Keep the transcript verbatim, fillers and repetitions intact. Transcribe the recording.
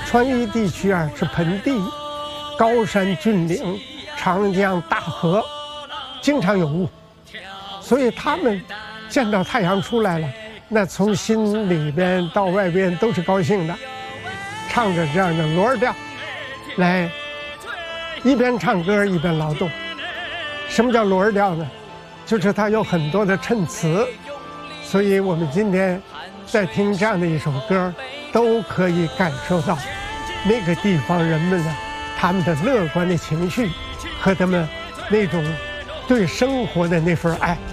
川渝地区啊是盆地，高山峻岭，长江大河，经常有雾，所以他们见到太阳出来了，那从心里边到外边都是高兴的，唱着这样的锣儿调，来一边唱歌一边劳动。什么叫锣儿调呢？就是它有很多的衬词，所以我们今天在听这样的一首歌，都可以感受到那个地方人们呢，他们的乐观的情绪和他们那种对生活的那份爱。